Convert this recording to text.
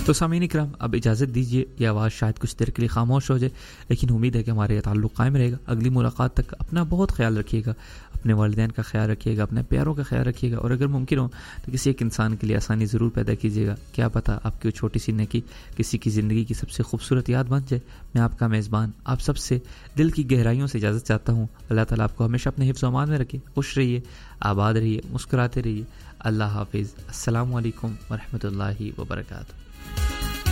तो सामीन इकराम, अब इजाज़त दीजिए। ये आवाज़ शायद कुछ देर के लिए खामोश हो जाए, लेकिन उम्मीद है कि हमारे ताल्लुक़ कायम रहेगा। अगली मुलाकात तक अपना बहुत ख्याल रखिएगा, अपने वालिदैन का ख्याल रखिएगा, अपने प्यारों का ख्याल रखिएगा, और अगर मुमकिन हो तो किसी एक इंसान के लिए आसानी ज़रूर पैदा कीजिएगा। क्या पता आपकी वो छोटी सी नेकी किसी की ज़िंदगी की सबसे खूबसूरत याद बन जाए। मैं आपका मेज़बान आप सबसे दिल की गहराइयों से इजाज़त चाहता हूँ। अल्लाह ताला आपको हमेशा अपने हिफ्ज़ अमान में रखे। खुश रहिए, आबाद रहिए, मुस्कुराते रहिए। अल्लाह हाफिज़। अस्सलामु अलैकुम व रहमतुल्लाहि व बरकातुहू।